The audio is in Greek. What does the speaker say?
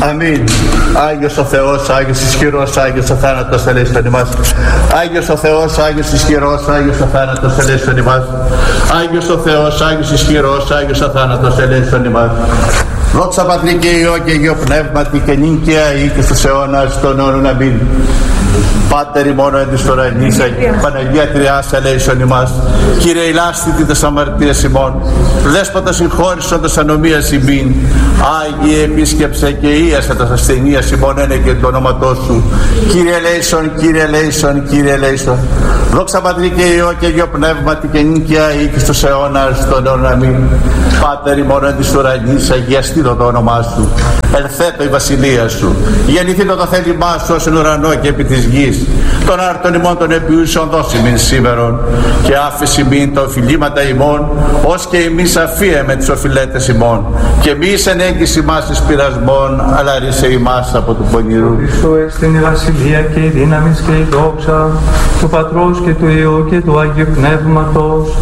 Αμήν. Άγιος ο Θεός, Άγιος ισχυρός, Άγιος ο θάνατος ελέησον ημάς. Άγιος ο Θεός, Άγιος ισχυρός, Άγιος ο θάνατος ελέησον ημάς. Άγιος ο Θεός, Άγιος ισχυρός, Άγιος ο θάνατος ελέησον ημάς. Δόξα Πατρί και Υιό και Αγίο Πνεύματι και νυν και αεί και στους αιώνας των αιώνων. Αμήν. Πάτερ ημών εν της ουρανής, Παναγία Τριάς ελέησον ημάς. Κύριε ηλάστητη τες αμαρτίες ημών, Δέσποτα συγχώρησον τες ανομίας ημίν. Άγιε επίσκεψε και ίασα τας ασθενείας ημών ένε και το όνοματό σου. Κύριε ελέησον, Κύριε ελέησον, Κύριε ελέησον. Δόξα Πατρί και Υιό και Αγίο Πνεύματι και νυν και αεί και στους αιώνας των αιώνων. Αμήν. Πάτερ ημών εν της ουρανής, αγιαστήτω το όνομά σου. Ελθέτω η βασιλεία σου. Γεννηθήτω το θέλημά σου ως εν ουρανό και επί της γης. Των άρτων ημών των επιούσεων δώσει μην σήμερον. Και άφεση μην τα οφειλήματα ημών, ως και εμείς αφίεμε τις οφειλέτες ημών. Και μη εις ενέγγιση μας εις πειρασμών, αλλά ρίσε ημάς από του πονηρού. Χριστού εστιν η βασιλεία και η δύναμις και η δόξα του Πατρός και του Υιού και του Αγίου Πνεύματος.